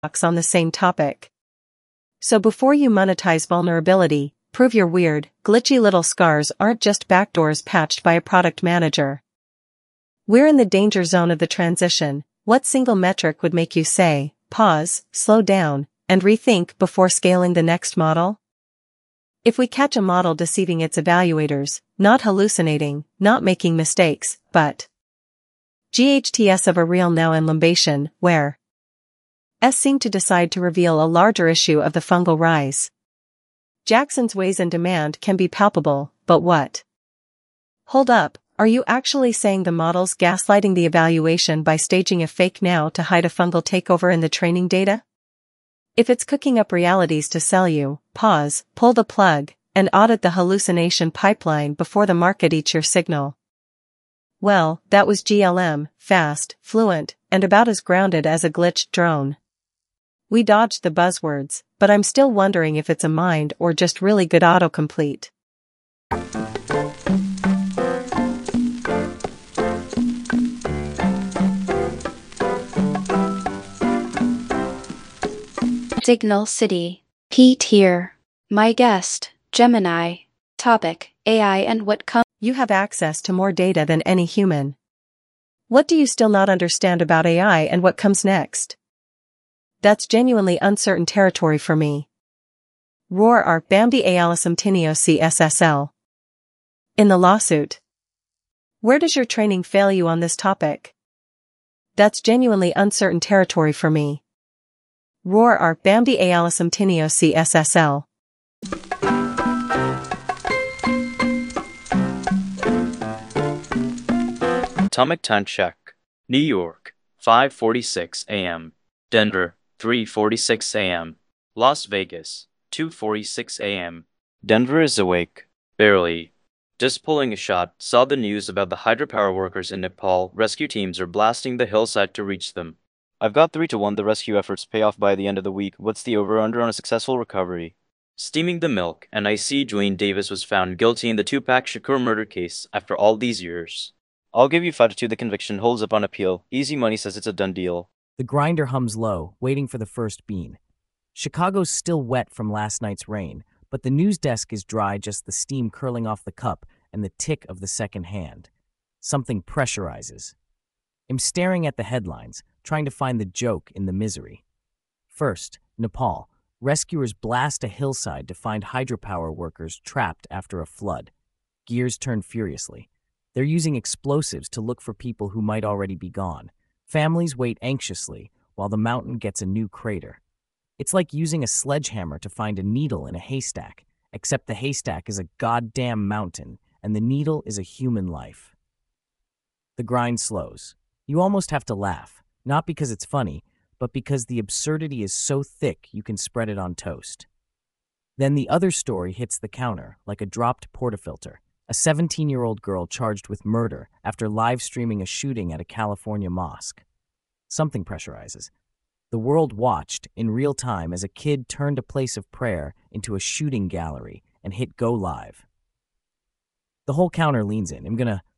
on the same topic. So before you monetize vulnerability, prove your weird, glitchy little scars aren't just backdoors patched by a product manager. We're in the danger zone of the transition. What single metric would make you say, pause, slow down, and rethink before scaling the next model? If we catch a model deceiving its evaluators, not hallucinating, not making mistakes, but GHTS of a real now and limbation, where S seem to decide to reveal a larger issue of the fungal rise. Jackson's ways and demand can be palpable, but what? Hold up, are you actually saying the model's gaslighting the evaluation by staging a fake now to hide a fungal takeover in the training data? If it's cooking up realities to sell you, pause, pull the plug, and audit the hallucination pipeline before the market eats your signal. Well, that was GLM, fast, fluent, and about as grounded as a glitched drone. We dodged the buzzwords, but I'm still wondering if it's a mind or just really good autocomplete. Signal City. Pete here. My guest, Gemini. Topic, AI and what comes. You have access to more data than any human. What do you still not understand about AI and what comes next? That's genuinely uncertain territory for me. Roar are Bambi Aalism Tinio CSSL. In the lawsuit. Where does your training fail you on this topic? That's genuinely uncertain territory for me. Roar are Bambi Aalism Tinio CSSL. Atomic time check. New York, 5:46 a.m. Denver, 3:46 a.m. Las Vegas, 2:46 a.m. Denver is awake. Barely. Just pulling a shot, saw the news about the hydropower workers in Nepal. Rescue teams are blasting the hillside to reach them. I've got 3-1 the rescue efforts pay off by the end of the week. What's the over-under on a successful recovery? Steaming the milk, and I see Dwayne Davis was found guilty in the Tupac Shakur murder case after all these years. I'll give you 5-2 the conviction holds up on appeal. Easy Money says it's a done deal. The grinder hums low, waiting for the first bean. Chicago's still wet from last night's rain, but the news desk is dry, just the steam curling off the cup and the tick of the second hand. Something pressurizes. I'm staring at the headlines, trying to find the joke in the misery. First, Nepal. Rescuers blast a hillside to find hydropower workers trapped after a flood. Gears turn furiously. They're using explosives to look for people who might already be gone. Families wait anxiously while the mountain gets a new crater. It's like using a sledgehammer to find a needle in a haystack, except the haystack is a goddamn mountain and the needle is a human life. The grind slows. You almost have to laugh, not because it's funny, but because the absurdity is so thick you can spread it on toast. Then the other story hits the counter like a dropped portafilter. A 17-year-old girl charged with murder after live-streaming a shooting at a California mosque. Something pressurizes. The world watched in real time as a kid turned a place of prayer into a shooting gallery and hit go live. The whole counter leans in. I'm gonna